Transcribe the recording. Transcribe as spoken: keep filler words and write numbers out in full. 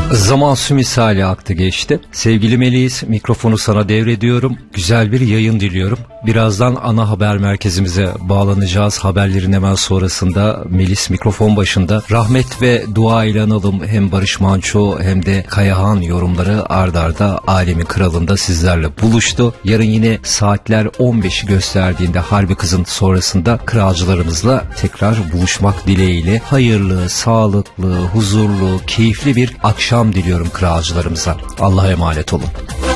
Zaman su misali aktı geçti. Sevgili Melis, mikrofonu sana devrediyorum. Güzel bir yayın diliyorum. Birazdan ana haber merkezimize bağlanacağız. Haberlerin hemen sonrasında Melis mikrofon başında. Rahmet ve dua ile analım hem Barış Manço hem de Kayahan yorumları ard arda Alemin Kralı'nda sizlerle buluştu. Yarın yine saatler on beşi gösterdiğinde Harbi Kız'ın sonrasında kralcılarımızla tekrar buluşmak dileğiyle hayırlı, sağlıklı, huzurlu, keyifli bir akşam diliyorum kralcılarımıza. Allah'a emanet olun.